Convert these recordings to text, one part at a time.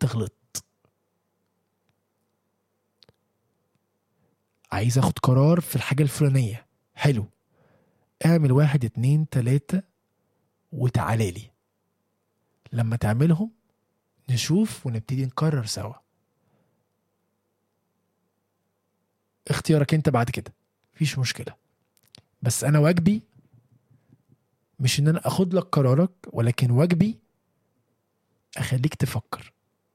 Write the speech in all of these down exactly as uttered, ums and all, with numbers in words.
انت غلطت، عايز اخد قرار في الحاجة الفلانية، حلو، اعمل واحد اتنين تلاتة وتعالى لي، لما تعملهم نشوف ونبتدي نقرر سوا. اختيارك انت بعد كده، مفيش مشكلة، بس انا واجبي مش ان انا اخد لك قرارك، ولكن واجبي اخليك تفكر،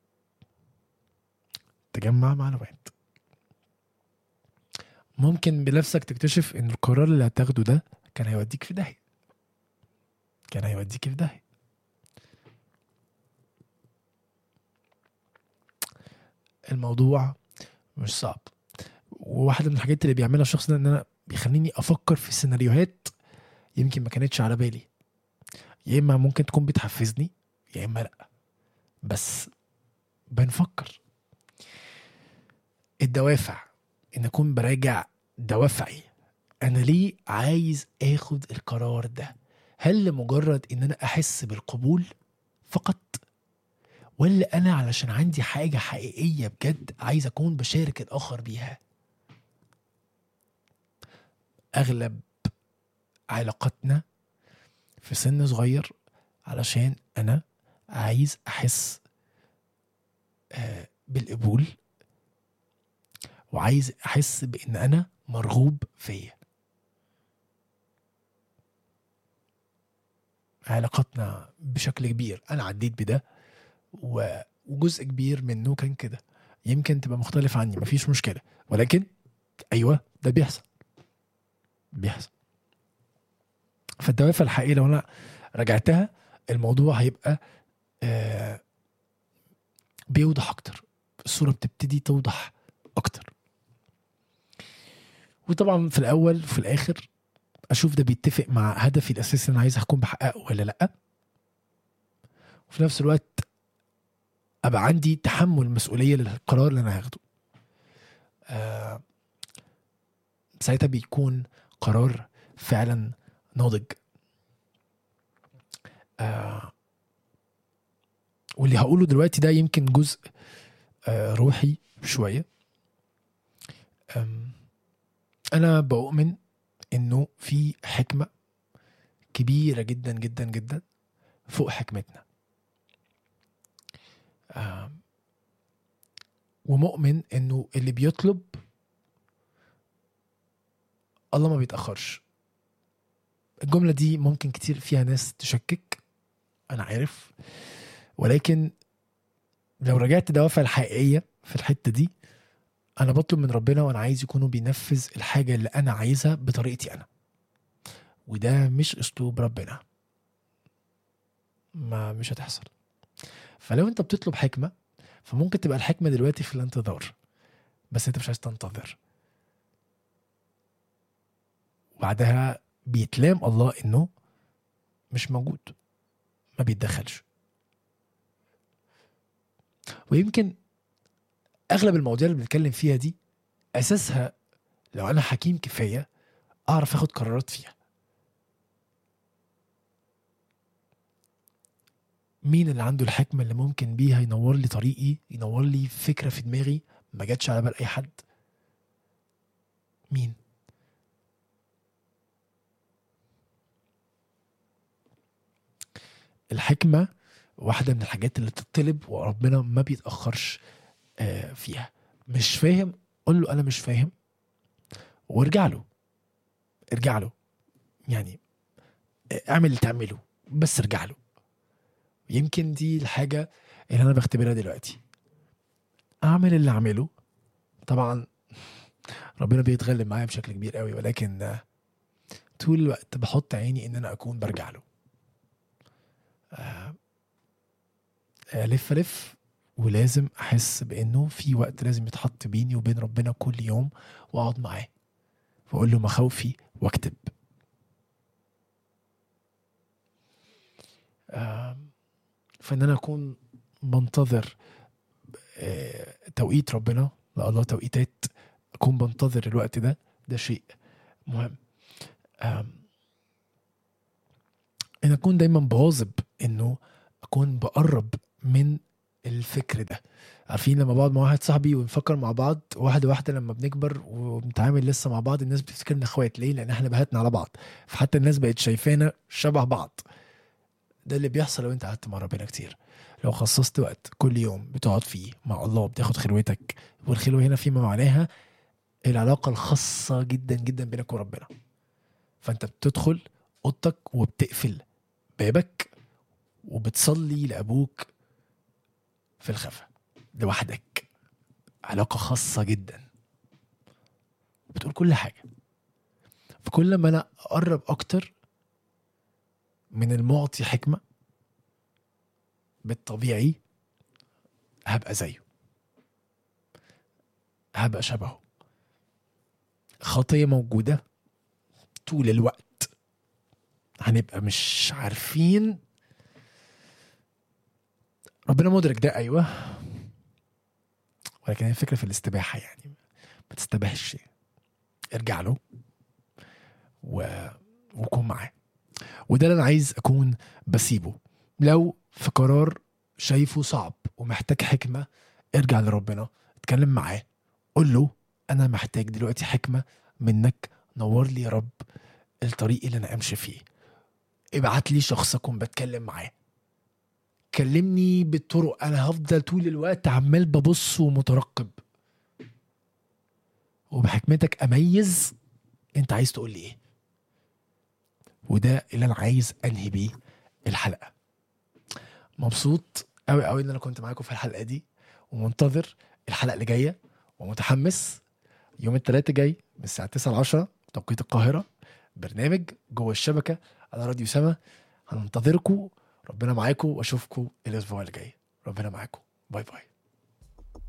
تجمع معلومات. ممكن بنفسك تكتشف ان القرار اللي هتاخده ده كان هيوديك في داهية، كان هيوديك في داهية. الموضوع مش صعب. وواحدة من الحاجات اللي بيعملها الشخص ده ان انا بيخليني افكر في سيناريوهات يمكن ما كانتش على بالي، يا اما ممكن تكون بتحفزني يا اما لا، بس بنفكر. الدوافع، ان اكون براجع دوافعي، انا ليه عايز اخد القرار ده؟ هل لمجرد ان انا احس بالقبول فقط، ولا انا علشان عندي حاجة حقيقية بجد عايز اكون بشارك الاخر بيها؟ اغلب علاقاتنا في سن صغير علشان انا عايز احس آه بالقبول، وعايز احس بان انا مرغوب فيا. علاقاتنا بشكل كبير انا عديت بده، وجزء كبير منه كان كده. يمكن تبقى مختلف عني، مفيش مشكلة، ولكن ايوه ده بيحصل بيحصل فالدوافع الحقيقية لو انا رجعتها الموضوع هيبقى آه بيوضح اكتر، الصورة بتبتدي توضح اكتر. وطبعا في الاول وفي الاخر اشوف ده بيتفق مع هدفي الاساسي اللي انا عايز اكون بحققه ولا لا، وفي نفس الوقت ابقى عندي تحمل مسؤولية للقرار اللي انا هاخده. آه ساعتها بيكون قرار فعلا ناضج. آه واللي هقوله دلوقتي ده يمكن جزء آه روحي شوية. أنا بؤمن إنه في حكمة كبيرة جدا جدا جدا فوق حكمتنا، آه ومؤمن إنه اللي بيطلب الله ما بيتأخرش. الجملة دي ممكن كتير فيها ناس تشكك، أنا عارف، ولكن لو رجعت دوافع الحقيقية في الحتة دي، أنا بطلب من ربنا وأنا عايز يكونوا بينفذ الحاجة اللي أنا عايزها بطريقتي أنا، وده مش أسلوب ربنا، ما مش هتحصل. فلو أنت بتطلب حكمة، فممكن تبقى الحكمة دلوقتي في الانتظار، بس أنت مش عايز تنتظر. وبعدها بيتلام الله إنه مش موجود، ما بيتدخلش. ويمكن أغلب المواضيع اللي بنتكلم فيها دي أساسها لو أنا حكيم كفاية أعرف أخد قرارات فيها. مين اللي عنده الحكمة اللي ممكن بيها ينور لي طريقي، ينور لي فكرة في دماغي ما جاتش على بال أي حد؟ مين؟ الحكمة واحدة من الحاجات اللي بتطلب وربنا ما بيتأخرش فيها. مش فاهم، قول له أنا مش فاهم، وارجع له ارجع له يعني اعمل اللي تعمله، بس ارجع له. يمكن دي الحاجة اللي أنا بختبرها دلوقتي، أعمل اللي أعمله. طبعا ربنا بيتغلب معايا بشكل كبير قوي، ولكن طول الوقت بحط عيني إن أنا أكون برجع له. ألف ألف ولازم أحس بأنه في وقت لازم يتحط بيني وبين ربنا كل يوم، وأقعد معاه وأقول له مخاوفي واكتب. فإن أنا أكون بنتظر توقيت ربنا، لا الله توقيتات، أكون بنتظر الوقت ده، ده شيء مهم. أن أكون دايما بواظب أنه أكون بقرب من الفكر ده. عارفين لما بقعد مع واحد صاحبي ونفكر مع بعض واحده واحده، لما بنكبر وبنتعامل لسه مع بعض، الناس بتفتكرنا اخوات. ليه؟ لان احنا بهتنا على بعض، فحتى الناس بقت شايفانا شبه بعض. ده اللي بيحصل لو انت قعدت مع ربنا كتير. لو خصصت وقت كل يوم بتقعد فيه مع الله، بتاخد خلوتك، والخلوه هنا فيما معناها العلاقه الخاصه جدا جدا بينك وربنا. فانت بتدخل اوضتك وبتقفل بابك وبتصلي لابوك في الخفا لوحدك، علاقه خاصه جدا، بتقول كل حاجه. فكل ما انا اقرب اكتر من المعطي حكمه، بالطبيعي هبقى زيه، هبقى شبهه. خطيه موجوده طول الوقت، هنبقى مش عارفين. ربنا مدرك ده، ايوه، ولكن هي الفكره في الاستباحه. يعني ما تستباحش، ارجع له و... وكون معاه. وده اللي انا عايز اكون بسيبه. لو في قرار شايفه صعب ومحتاج حكمه، ارجع لربنا، اتكلم معاه، قول له انا محتاج دلوقتي حكمه منك، نور لي يا رب الطريق اللي انا امشي فيه. ابعت لي شخص اكون بتكلم معاه، كلمني بالطرق. انا هفضل طول الوقت عمال ببص ومترقب، وبحكمتك اميز انت عايز تقول لي ايه. وده اللي انا عايز انهي بيه الحلقه. مبسوط قوي قوي ان انا كنت معاكم في الحلقه دي، ومنتظر الحلقه اللي جايه، ومتحمس. يوم الثلاثاء جاي من الساعه تسعة ل عشرة توقيت القاهره، برنامج جوه الشبكه على راديو سما. هننتظركم. ربنا معاكم، واشوفكم الاسبوع اللي جاي. ربنا معاكم. باي باي.